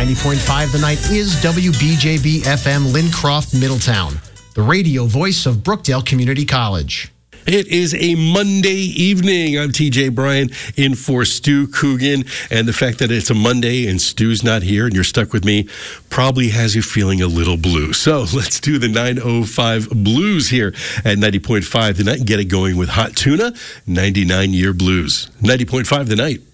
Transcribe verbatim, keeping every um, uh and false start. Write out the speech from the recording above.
ninety point five The Night is W B J B F M Lincroft, Middletown, the radio voice of Brookdale Community College. It is a Monday evening. I'm T J Bryan in for Stu Coogan. And the fact that it's a Monday and Stu's not here and you're stuck with me probably has you feeling a little blue. So let's do the nine oh five Blues here at ninety point five The Night and get it going with Hot Tuna, ninety-nine year Blues. ninety point five The Night.